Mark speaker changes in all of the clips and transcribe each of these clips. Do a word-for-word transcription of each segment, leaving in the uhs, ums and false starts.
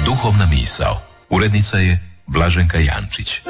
Speaker 1: Duhovna misao. Urednica je Blaženka Jančić.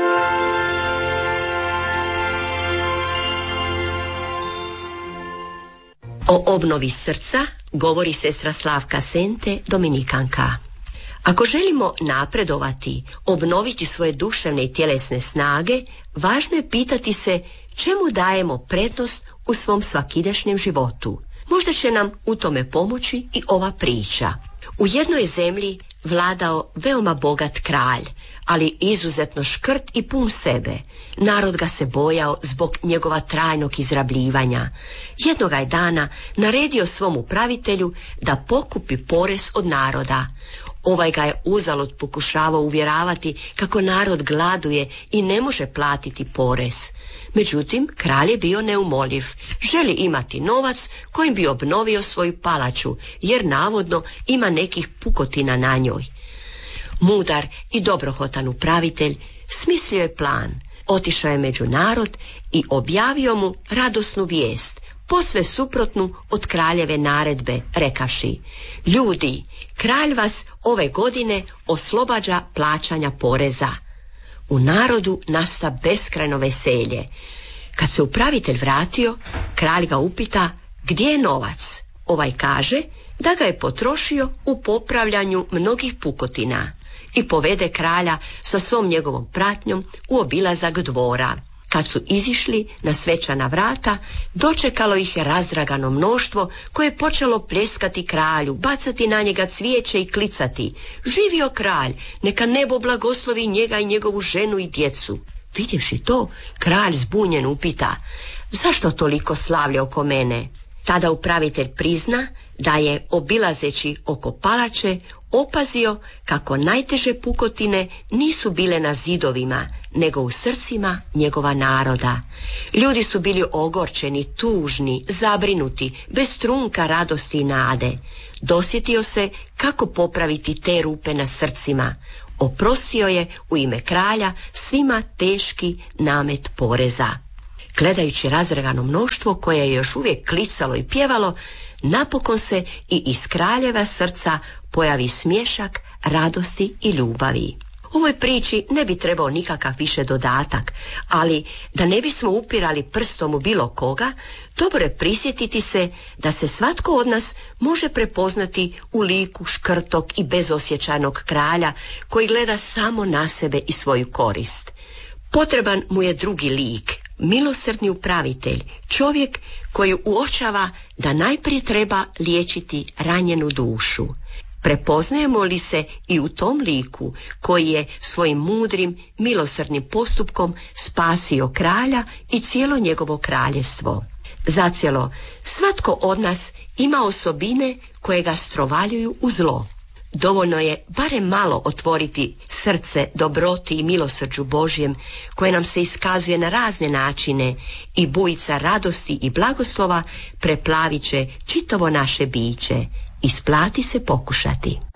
Speaker 2: O obnovi srca govori sestra Slavka Sente, dominikanka. Ako želimo napredovati, obnoviti svoje duševne i tjelesne snage, važno je pitati se čemu dajemo prednost u svom svakidašnjem životu. Možda će nam u tome pomoći i ova priča. U jednoj zemlji vladao veoma bogat kralj, ali izuzetno škrt i pun sebe. Narod ga se bojao zbog njegova trajnog izrabljivanja. Jednoga je dana naredio svom upravitelju da pokupi porez od naroda. Ovaj ga je uzalud pokušavao uvjeravati kako narod gladuje i ne može platiti porez. Međutim, kralj je bio neumoljiv. Želi imati novac kojim bi obnovio svoju palaču, jer navodno ima nekih pukotina na njoj. Mudar i dobrohotan upravitelj smislio je plan. Otišao je među narod i objavio mu radosnu vijest, posve suprotnu od kraljeve naredbe, rekavši: ljudi, kralj vas ove godine oslobađa plaćanja poreza. U narodu nasta beskrajno veselje. Kad se upravitelj vratio, kralj ga upita gdje je novac. Ovaj kaže da ga je potrošio u popravljanju mnogih pukotina i povede kralja sa svom njegovom pratnjom u obilazak dvora. Kad su izišli na svečana vrata, dočekalo ih je razdragano mnoštvo koje je počelo pljeskati kralju, bacati na njega cvijeće i klicati: živio kralj, neka nebo blagoslovi njega i njegovu ženu i djecu. Vidjevši to, kralj zbunjen upita: zašto toliko slavlje oko mene? Tada upravitelj prizna da je, obilazeći oko palače, opazio kako najteže pukotine nisu bile na zidovima, nego u srcima njegova naroda. Ljudi su bili ogorčeni, tužni, zabrinuti, bez trunka radosti i nade. Dosjetio se kako popraviti te rupe na srcima. Oprostio je u ime kralja svima teški namet poreza. Gledajući razdragano mnoštvo koje je još uvijek klicalo i pjevalo, napokon se i iz kraljeva srca pojavi smješak radosti i ljubavi. Ovoj priči ne bi trebao nikakav više dodatak, ali da ne bismo upirali prstom u bilo koga, dobro je prisjetiti se da se svatko od nas može prepoznati u liku škrtog i bezosjećajnog kralja koji gleda samo na sebe i svoju korist. Potreban mu je drugi lik, milosrdni upravitelj, čovjek koji uočava da najprije treba liječiti ranjenu dušu. Prepoznajemo li se i u tom liku koji je svojim mudrim, milosrdnim postupkom spasio kralja i cijelo njegovo kraljevstvo? Zacijelo, svatko od nas ima osobine koje ga strovaljuju u zlo. Dovoljno je barem malo otvoriti srce dobroti i milosrđu Božjem koje nam se iskazuje na razne načine i bujica radosti i blagoslova preplavit će čitavo naše biće. Isplati se pokušati.